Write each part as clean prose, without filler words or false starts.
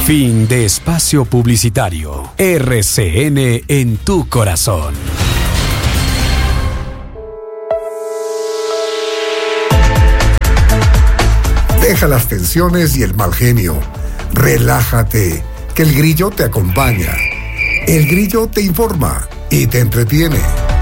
Fin de espacio publicitario. RCN en tu corazón. Deja las tensiones y el mal genio. Relájate, que el Grillo te acompaña. El Grillo te informa y te entretiene.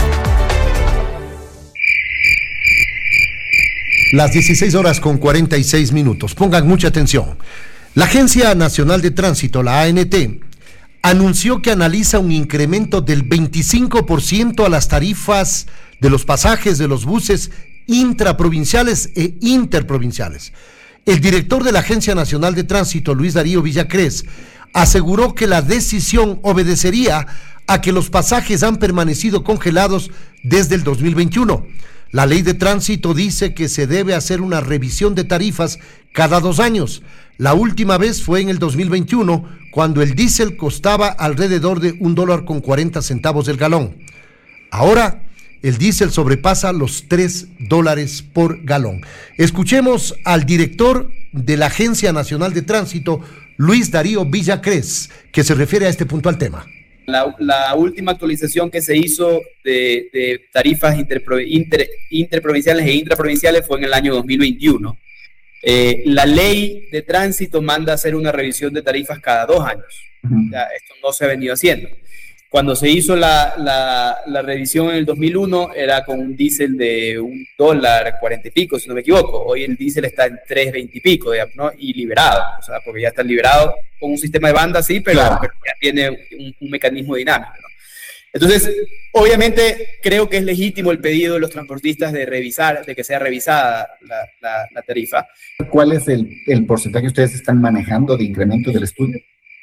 Las 16:46. Pongan mucha atención. La Agencia Nacional de Tránsito, la ANT, anunció que analiza un incremento del 25% a las tarifas de los pasajes de los buses intraprovinciales e interprovinciales. El director de la Agencia Nacional de Tránsito, Luis Darío Villacrés, aseguró que la decisión obedecería a que los pasajes han permanecido congelados desde el 2021. La ley de tránsito dice que se debe hacer una revisión de tarifas cada 2 años. La última vez fue en el 2021, cuando el diésel costaba alrededor de $1.40 el galón. Ahora, el diésel sobrepasa los $3 por galón. Escuchemos al director de la Agencia Nacional de Tránsito, Luis Darío Villacrés, que se refiere a este puntual tema. La última actualización que se hizo de tarifas interprovinciales e intraprovinciales fue en el año 2021. La ley de tránsito manda a hacer una revisión de tarifas cada 2 años. Ya, esto no se ha venido haciendo. Cuando se hizo la revisión en el 2001 era con un diésel de $1.40 y pico, si no me equivoco. Hoy el diésel está en $3.20 y pico, digamos, ¿no? Y liberado, o sea, porque ya está liberado con un sistema de banda, sí, pero ya tiene un mecanismo dinámico, ¿no? Entonces, obviamente, creo que es legítimo el pedido de los transportistas de que sea revisada la tarifa. ¿Cuál es el porcentaje que ustedes están manejando de incremento del estudio?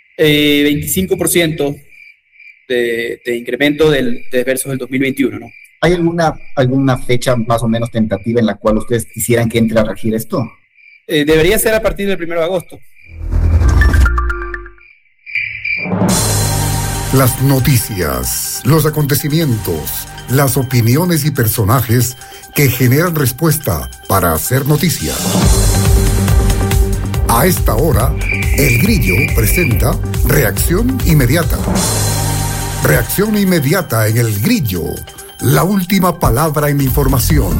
25%. De incremento versus el 2021, ¿no? ¿Hay alguna fecha más o menos tentativa en la cual ustedes quisieran que entre a regir esto? Debería ser a partir del 1 de agosto. Las noticias, los acontecimientos, las opiniones y personajes que generan respuesta para hacer noticia. A esta hora, El Grillo presenta Reacción Inmediata. Reacción inmediata en El Grillo, la última palabra en información.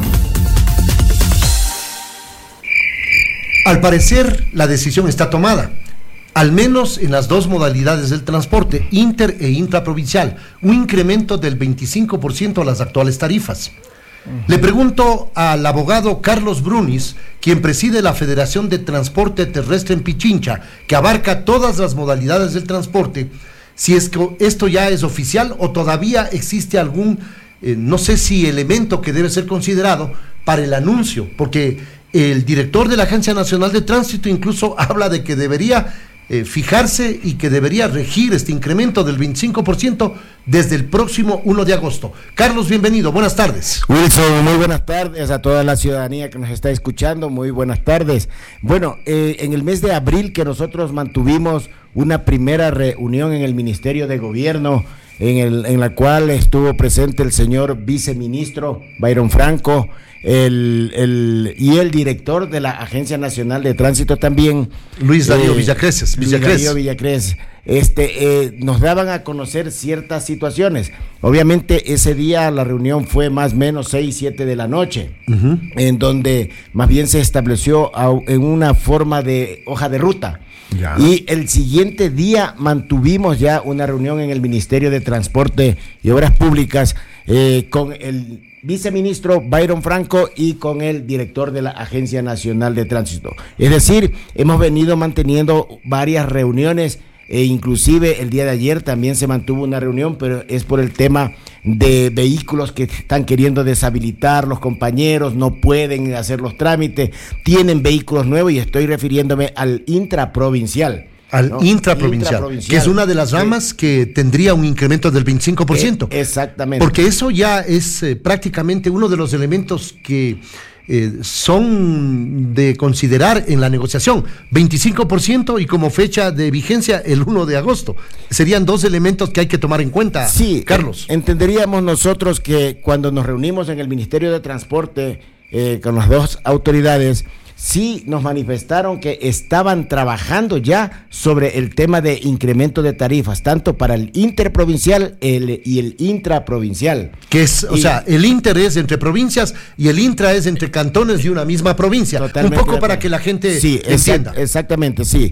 Al parecer, la decisión está tomada, al menos en las 2 modalidades del transporte, inter e intraprovincial, un incremento del 25% a las actuales tarifas. Le pregunto al abogado Carlos Brunis, quien preside la Federación de Transporte Terrestre en Pichincha, que abarca todas las modalidades del transporte, si es que esto ya es oficial o todavía existe algún, no sé si elemento que debe ser considerado para el anuncio, porque el director de la Agencia Nacional de Tránsito incluso habla de que debería fijarse y que debería regir este incremento del 25% desde el próximo 1 de agosto. Carlos, bienvenido, buenas tardes. Wilson, muy buenas tardes a toda la ciudadanía que nos está escuchando, muy buenas tardes. Bueno, en el mes de abril que nosotros mantuvimos una primera reunión en el Ministerio de Gobierno, en la cual estuvo presente el señor viceministro Byron Franco, y el director de la Agencia Nacional de Tránsito también, Luis Darío Villacrés. Nos daban a conocer ciertas situaciones. Obviamente ese día la reunión fue más o menos 6-7 de la noche, en donde más bien se estableció en una forma de hoja de ruta. Ya. Y el siguiente día mantuvimos ya una reunión en el Ministerio de Transporte y Obras Públicas con el viceministro Byron Franco y con el director de la Agencia Nacional de Tránsito. Es decir, hemos venido manteniendo varias reuniones e inclusive el día de ayer también se mantuvo una reunión, pero es por el tema de vehículos que están queriendo deshabilitar, los compañeros no pueden hacer los trámites, tienen vehículos nuevos y estoy refiriéndome al intraprovincial. Intraprovincial, que es una de las ramas que tendría un incremento del 25%. Exactamente. Porque eso ya es prácticamente uno de los elementos que son de considerar en la negociación. 25% y como fecha de vigencia el 1 de agosto. Serían 2 elementos que hay que tomar en cuenta, sí, Carlos. Entenderíamos nosotros que cuando nos reunimos en el Ministerio de Transporte con las 2 autoridades, sí nos manifestaron que estaban trabajando ya sobre el tema de incremento de tarifas, tanto para el interprovincial y el intraprovincial. Que es, o sea, el inter es entre provincias y el intra es entre cantones de una misma provincia. Un poco para que la gente entienda. Exactamente, sí.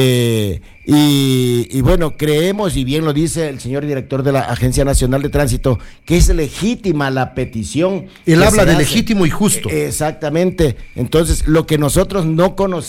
Y bueno, creemos, y bien lo dice el señor director de la Agencia Nacional de Tránsito, que es legítima la petición. Él habla de legítimo y justo. Exactamente. Entonces, lo que nosotros no conocemos